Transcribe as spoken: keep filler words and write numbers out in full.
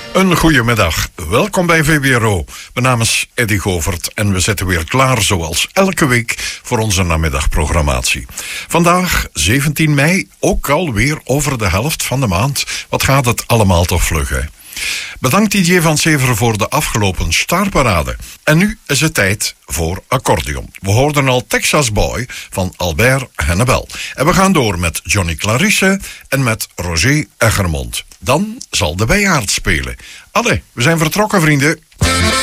Een goedemiddag. Welkom bij V B R O. Mijn naam is Eddy Govert en we zitten weer klaar zoals elke week voor onze namiddagprogrammatie. Vandaag, zeventien mei, ook alweer over de helft van de maand. Wat gaat het allemaal toch vlug, hè? Bedankt D J van Severen voor de afgelopen starparade. En nu is het tijd voor accordeon. We hoorden al Texas Boy van Albert Hennebel. En we gaan door met Johnny Clarisse en met Roger Egermond. Dan zal de bijaard spelen. Allee, we zijn vertrokken, vrienden.